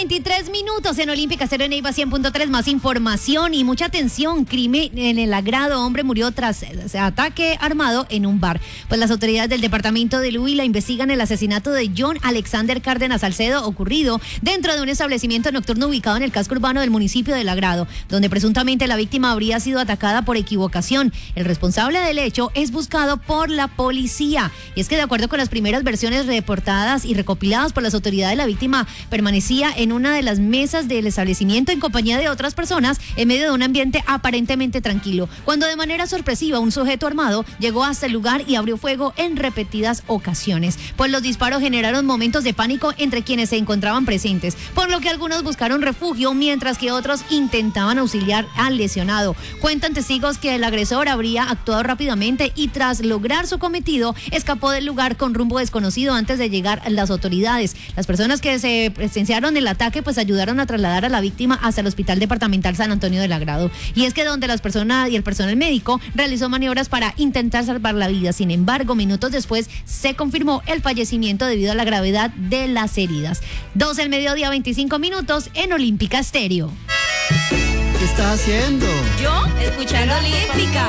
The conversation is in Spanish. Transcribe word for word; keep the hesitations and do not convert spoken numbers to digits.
veintitrés minutos en Olímpica Estéreo Neiva cien punto tres. Más información y mucha atención. Crimen en el Agrado. Hombre murió tras ataque armado en un bar. Pues las autoridades del departamento del Huila investigan el asesinato de John Alexander Cárdenas Salcedo, ocurrido dentro de un establecimiento nocturno ubicado en el casco urbano del municipio del Agrado, donde presuntamente la víctima habría sido atacada por equivocación. El responsable del hecho es buscado por la policía. Y es que de acuerdo con las primeras versiones reportadas y recopiladas por las autoridades, la víctima permanecía en una de las mesas del establecimiento en compañía de otras personas en medio de un ambiente aparentemente tranquilo, cuando de manera sorpresiva un sujeto armado llegó hasta el lugar y abrió fuego en repetidas ocasiones. Pues los disparos generaron momentos de pánico entre quienes se encontraban presentes, por lo que algunos buscaron refugio mientras que otros intentaban auxiliar al lesionado. Cuentan testigos que el agresor habría actuado rápidamente y tras lograr su cometido escapó del lugar con rumbo desconocido antes de llegar las autoridades. Las personas que se presenciaron el ataque pues ayudaron a trasladar a la víctima hasta el Hospital Departamental San Antonio del Agrado. Y es que donde las personas y el personal médico realizó maniobras para intentar salvar la vida. Sin embargo, minutos después se confirmó el fallecimiento debido a la gravedad de las heridas. dos del mediodía, veinticinco minutos en Olímpica Estéreo. ¿Qué estás haciendo? Yo, escuchando Olímpica.